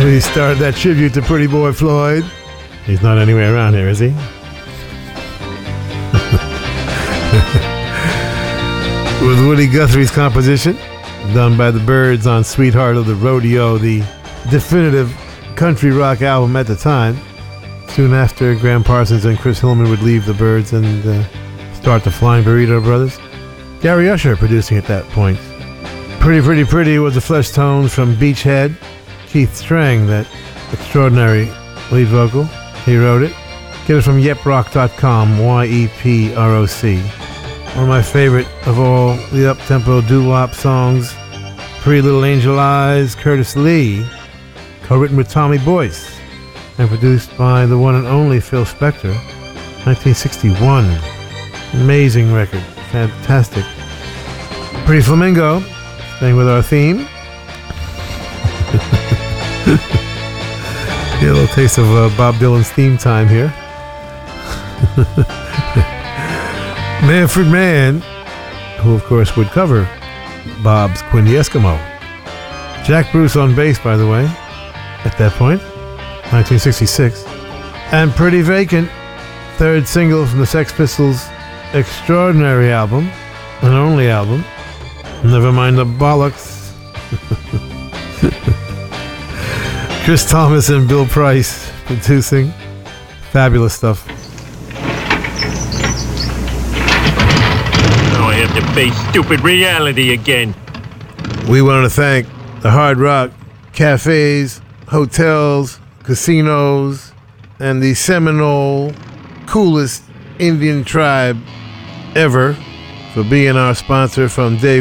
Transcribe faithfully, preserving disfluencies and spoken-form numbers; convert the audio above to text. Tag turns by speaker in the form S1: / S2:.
S1: We started that tribute to Pretty Boy Floyd. He's not anywhere around here, is he? With Woody Guthrie's composition, done by the Byrds on Sweetheart of the Rodeo, the definitive country rock album at the time. Soon after, Graham Parsons and Chris Hillman would leave the Byrds and uh, start the Flying Burrito Brothers. Gary Usher producing at that point. Pretty Pretty Pretty was the Flesh Tones from Beachhead. Keith Strang, that extraordinary lead vocal, he wrote it. Get it from yep rock dot com, Y E P R O C. One of my favorite of all the up-tempo doo-wop songs, Pretty Little Angel Eyes, Curtis Lee, co-written with Tommy Boyce, and produced by the one and only Phil Spector, nineteen sixty-one. Amazing record, fantastic. Pretty Flamingo, staying with our theme. Get a little taste of uh, Bob Dylan's theme time here. Manfred Mann, who of course would cover Bob's Quinn the Eskimo. Jack Bruce on bass, by the way, at that point, nineteen sixty-six. And Pretty Vacant, third single from the Sex Pistols' extraordinary album, an only album, Never Mind the Bollocks. Chris Thomas and Bill Price producing. Fabulous stuff.
S2: I have to face stupid reality again.
S1: We want to thank the Hard Rock cafes, hotels, casinos, and the Seminole coolest Indian tribe ever for being our sponsor from day